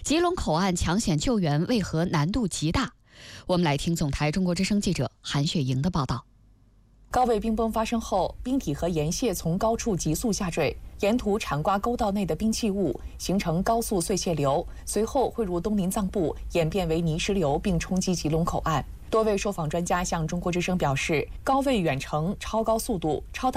吉隆口岸抢险救援为何难度极大？我们来听总台中国之声记者韩雪莹的报道。 高位冰崩发生后，冰体和岩屑从高处急速下坠，沿途铲刮沟道内的冰气物，形成高速碎屑流，随后汇入东林藏部，演变为泥石流，并冲击吉隆口岸。多位受访专家向中国之声表示，高位远程、超高速度、超大